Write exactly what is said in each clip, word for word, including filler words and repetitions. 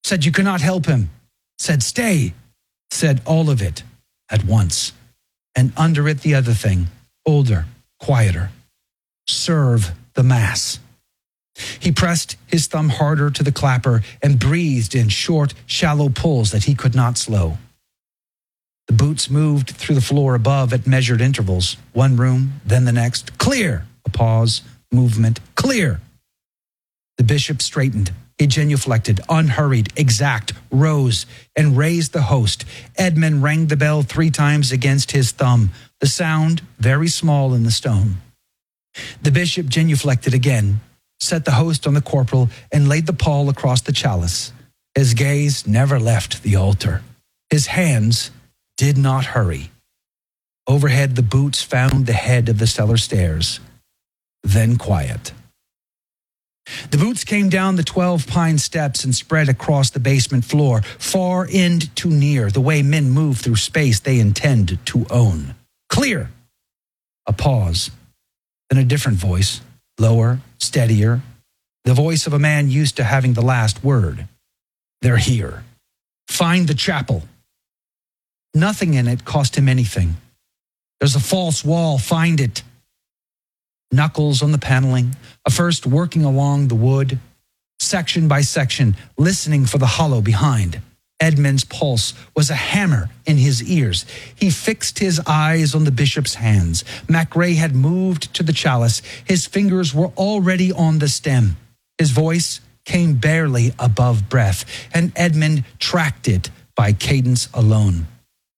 said you cannot help him, said stay, said all of it at once. And under it the other thing, older, quieter, serve the Mass. He pressed his thumb harder to the clapper and breathed in short, shallow pulls that he could not slow. The boots moved through the floor above at measured intervals. One room, then the next. Clear! A pause, movement. Clear! The bishop straightened. He genuflected, unhurried, exact, rose, and raised the host. Edmund rang the bell three times against his thumb, the sound very small in the stone. The bishop genuflected again, set the host on the corporal, and laid the pall across the chalice. His gaze never left the altar. His hands did not hurry. Overhead, the boots found the head of the cellar stairs. Then quiet. The boots came down the twelve pine steps and spread across the basement floor, far end to near, the way men move through space they intend to own. Clear! A pause. Then a different voice, lower, steadier, the voice of a man used to having the last word. They're here. Find the chapel. Nothing in it cost him anything. There's a false wall. Find it. Knuckles on the paneling, a first working along the wood, section by section, listening for the hollow behind. Edmund's pulse was a hammer in his ears. He fixed his eyes on the bishop's hands. MacRae had moved to the chalice. His fingers were already on the stem. His voice came barely above breath, and Edmund tracked it by cadence alone.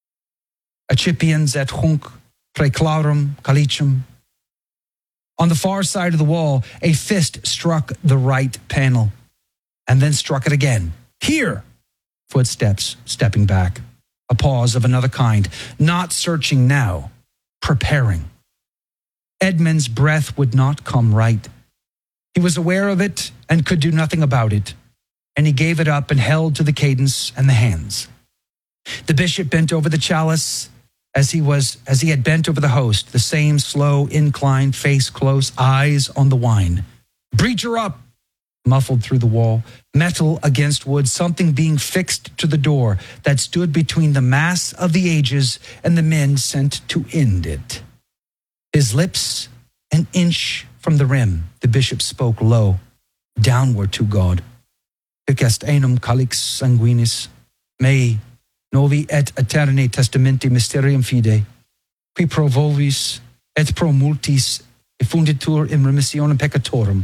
Accipiens et hunc praeclarum calicem. On the far side of the wall, a fist struck the right panel, and then struck it again. Here! Footsteps stepping back. A pause of another kind. Not searching now. Preparing. Edmund's breath would not come right. He was aware of it and could do nothing about it, and he gave it up and held to the cadence and the hands. The bishop bent over the chalice as he was as he had bent over the host, the same slow incline, face close, eyes on the wine. Breach her up! Muffled through the wall, metal against wood, something being fixed to the door that stood between the mass of the ages and the men sent to end it. His lips an inch from the rim, the bishop spoke low, downward to God. Hic est enum calix sanguinis, mei novi et aeterni testamenti mysterium fide, qui pro volvis et pro multis effunditur in remissionem peccatorum.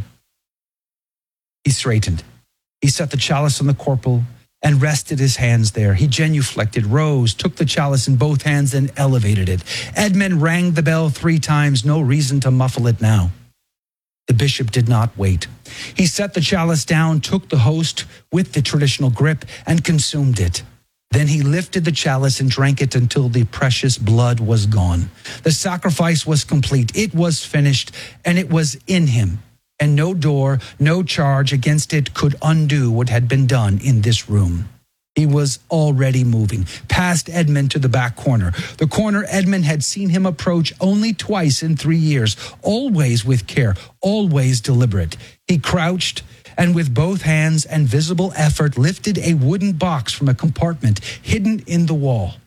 He straightened. He set the chalice on the corporal and rested his hands there. He genuflected, rose, took the chalice in both hands and elevated it. Edmund rang the bell three times, no reason to muffle it now. The bishop did not wait. He set the chalice down, took the host with the traditional grip, and consumed it. Then he lifted the chalice and drank it until the precious blood was gone. The sacrifice was complete. It was finished, and it was in him. And no door, no charge against it could undo what had been done in this room. He was already moving, past Edmund to the back corner. The corner Edmund had seen him approach only twice in three years, always with care, always deliberate. He crouched and with both hands and visible effort lifted a wooden box from a compartment hidden in the wall.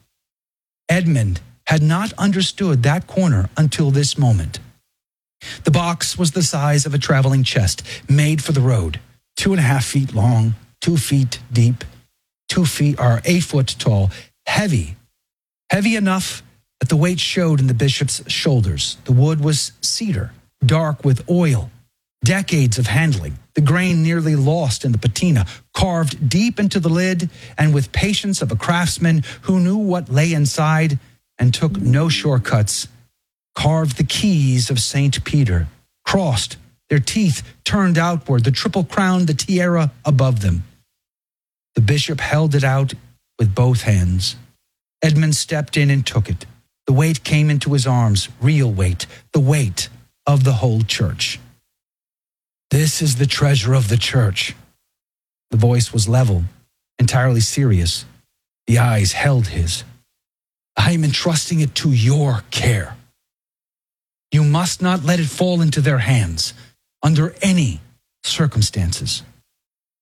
Edmund had not understood that corner until this moment. The box was the size of a traveling chest, made for the road, two and a half feet long, two feet deep, two feet or eight foot tall, heavy, heavy enough that the weight showed in the bishop's shoulders. The wood was cedar, dark with oil, decades of handling, the grain nearly lost in the patina, carved deep into the lid, and with patience of a craftsman who knew what lay inside and took no shortcuts, carved the keys of Saint Peter, crossed, their teeth turned outward, the triple crown, the tiara above them. The bishop held it out with both hands. Edmund stepped in and took it. The weight came into his arms, real weight, the weight of the whole church. This is the treasure of the church. The voice was level, entirely serious. The eyes held his. I am entrusting it to your care. You must not let it fall into their hands under any circumstances.